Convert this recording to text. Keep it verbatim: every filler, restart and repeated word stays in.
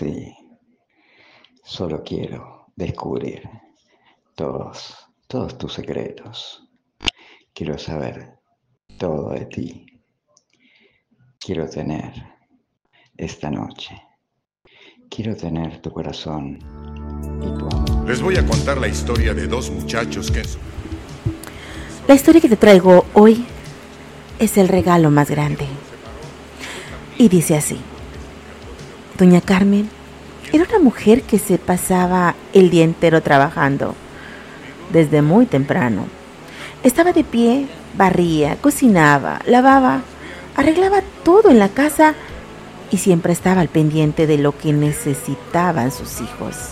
Sí, solo quiero descubrir todos, todos tus secretos. Quiero saber todo de ti. Quiero tener esta noche. Quiero tener tu corazón y tu amor. Les voy a contar la historia de dos muchachos que... La historia que te traigo hoy es el regalo más grande. Y dice así. Doña Carmen era una mujer que se pasaba el día entero trabajando, desde muy temprano. Estaba de pie, barría, cocinaba, lavaba, arreglaba todo en la casa y siempre estaba al pendiente de lo que necesitaban sus hijos.